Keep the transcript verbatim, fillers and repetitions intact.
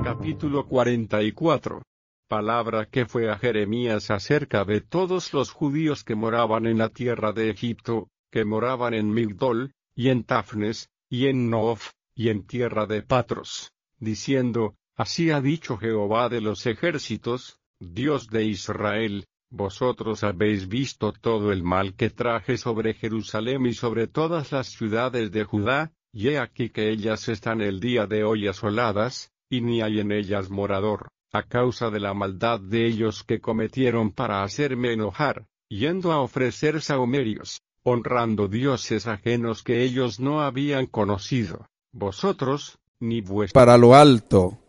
Capítulo cuarenta y cuatro. Palabra que fue a Jeremías acerca de todos los judíos que moraban en la tierra de Egipto, que moraban en Migdol, y en Tafnes, y en Nof, y en tierra de Patros, diciendo: Así ha dicho Jehová de los ejércitos, Dios de Israel: vosotros habéis visto todo el mal que traje sobre Jerusalén y sobre todas las ciudades de Judá, y he aquí que ellas están el día de hoy asoladas, y ni hay en ellas morador, a causa de la maldad de ellos que cometieron para hacerme enojar, yendo a ofrecer sahumerios, honrando dioses ajenos que ellos no habían conocido. Vosotros, ni vuestros para lo alto,